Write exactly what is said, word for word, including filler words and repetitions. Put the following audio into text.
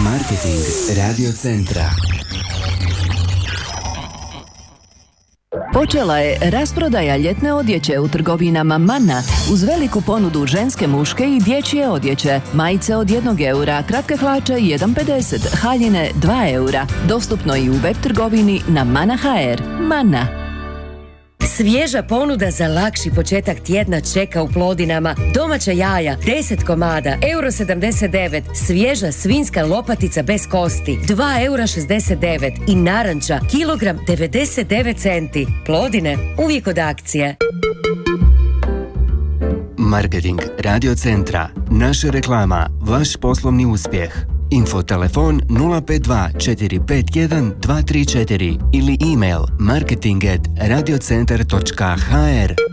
Marketing Radio Centra. Počela je rasprodaja ljetne odjeće u trgovinama Manna uz veliku ponudu ženske, muške i dječje odjeće. Majice od jednog eura, kratke hlače jedan pedeset, haljine dva eura. Dostupno i u web trgovini na Mana punkt h r. Manna. Svježa ponuda za lakši početak tjedna čeka u Plodinama. Domaća jaja, deset komada, euro sedamdeset devet. Svježa svinjska lopatica bez kosti, dva eura šezdeset devet. I naranča, kilogram devedeset devet centi. Plodine, uvijek od akcije. Marketing Radio Centra. Naša reklama, vaš poslovni uspjeh. Info telefon nula pet dva četiri pet jedan dva tri četiri ili email marketing at radiocentar točka h r.